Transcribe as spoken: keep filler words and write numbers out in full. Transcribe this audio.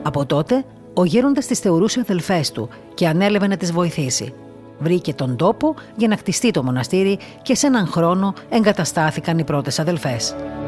Από τότε, ο γέροντας τις θεωρούσε αδελφές του και ανέλαβε να τις βοηθήσει. Βρήκε τον τόπο για να κτιστεί το μοναστήρι και σε έναν χρόνο εγκαταστάθηκαν οι πρώτες αδελφές.